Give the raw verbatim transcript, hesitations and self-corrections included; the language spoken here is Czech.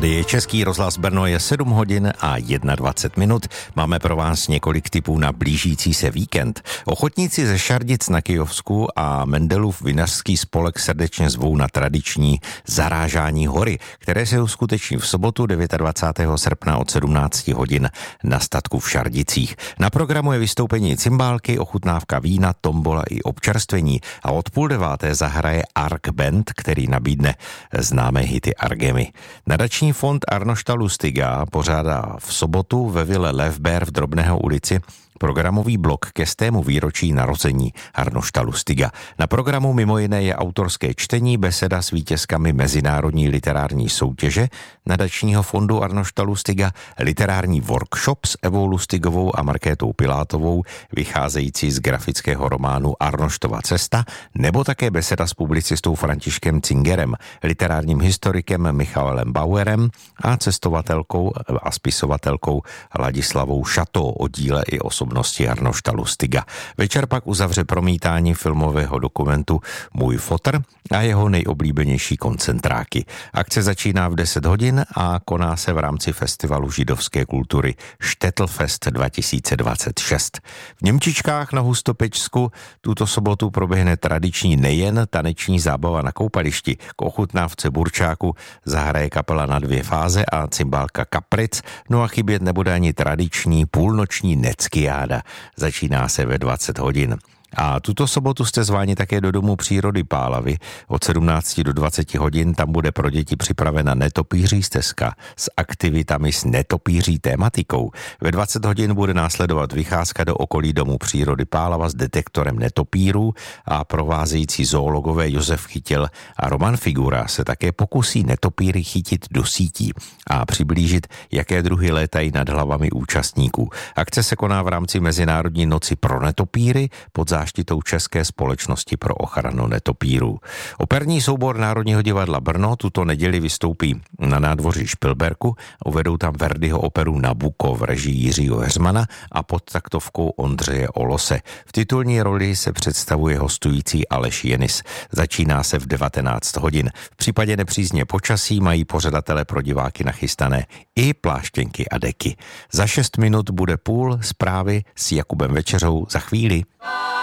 Tady je Český rozhlas Brno, je sedm hodin a dvacet jedna minut. Máme pro vás několik tipů na blížící se víkend. Ochotníci ze Šardic na Kyjovsku a Mendelův vinařský spolek srdečně zvou na tradiční zarážání hory, které se uskuteční v sobotu dvacátého devátého srpna od sedmnáct hodin na statku v Šardicích. Na programu je vystoupení cymbálky, ochutnávka vína, tombola i občerstvení a od půl deváté zahraje Ark Band, který nabídne známé hity Argemy. Nadační fond Arnošta Lustiga pořádá v sobotu ve vile Levber v Drobného ulici programový blok ke stému výročí narození Arnošta Lustiga. Na programu mimo jiné je autorské čtení, beseda s vítězkami mezinárodní literární soutěže Nadačního fondu Arnošta Lustiga, literární workshop s Evou Lustigovou a Markétou Pilátovou, vycházející z grafického románu Arnoštova cesta, nebo také beseda s publicistou Františkem Cingerem, literárním historikem Michalem Bauerem a cestovatelkou a spisovatelkou Ladislavou Šato o díle i osobnosti Arnošta Lustiga. Večer pak uzavře promítání filmového dokumentu Můj fotr a jeho nejoblíbenější koncentráky. Akce začíná v deset hodin a koná se v rámci festivalu židovské kultury Štettlfest dva tisíce dvacet šest. V Němčičkách na Hustopečsku tuto sobotu proběhne tradiční nejen taneční zábava na koupališti. K ochutnávce burčáku zahraje kapela Na dvě fáze a cymbálka Kapric, no a chybět nebude ani tradiční půlnoční neckiáda. Začíná se ve dvacet hodin. A tuto sobotu jste zváni také do Domu přírody Pálavy. Od sedmnácti do dvaceti hodin tam bude pro děti připravena netopíří stezka s aktivitami s netopíří tématikou. Ve dvacet hodin bude následovat vycházka do okolí Domu přírody Pálava s detektorem netopírů a provázející zoologové Josef Chytil a Roman Figura se také pokusí netopíry chytit do sítí a přiblížit, jaké druhy létají nad hlavami účastníků. Akce se koná v rámci Mezinárodní noci pro netopíry pod záštitou České společnosti pro ochranu netopírů. Operní soubor Národního divadla Brno tuto neděli vystoupí na nádvoří Špilberku, uvedou tam Verdiho operu Nabucco v režii Jiřího Heřmana a pod taktovkou Ondřeje Olose. V titulní roli se představuje hostující Aleš Jenis. Začíná se v devatenáct hodin. V případě nepřízně počasí mají pořadatelé pro diváky nachystané i pláštěnky a deky. Za šest minut bude půl zprávy s Jakubem Večeřou za chvíli.